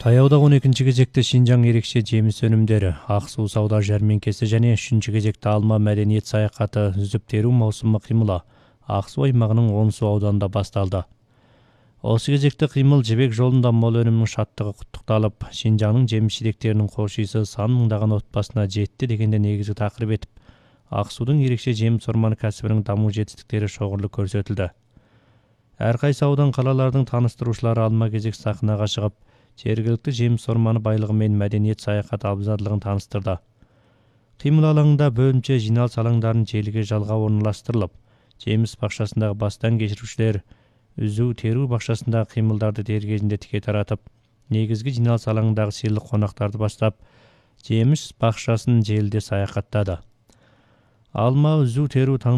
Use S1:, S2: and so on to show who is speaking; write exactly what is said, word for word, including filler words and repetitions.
S1: Таяуда он экинчи кезекте Шинжаң ерекше жеміс өнімдері, Ақсу сауда жәрмеңкесі және үшінші кезекте алма мәдениет саяхаты үзіп теру маусымы қимылы Ақсу аймағының Онсу ауданында басталды. Осы кезекте қимыл жібек жолында мол өнімнің шаттығы құттықталып, Шинжаңның жеміс-жидектерінің қошиысы сан мыңдаған отбасына жетті дегенде негізгі тақырып етіп, Ақсудың ерекше жеміс орманы кәсібінің даму жетістіктері шоғырлы көрсетілді. Әрқайсы аудан қалалардың таныстырушылары алма-кезек сахнаға шығып, жергілікті жеміс орманы байлығы мен мәдениет саяхаты абзалдығын таныстырды. Қимыл алаңында бөлімше жиналыс алаңдарын желіге жалға орналастырылып, жеміс бақшасындағы бастан кешірушілер үзу теру бақшасындағы қимылдарды дер кезінде тіке таратып, негізгі жиналыс алаңындағы сыйлық қонақтарды бастап, жеміс бақшасын желіде саяхаттады. Алма үзу теру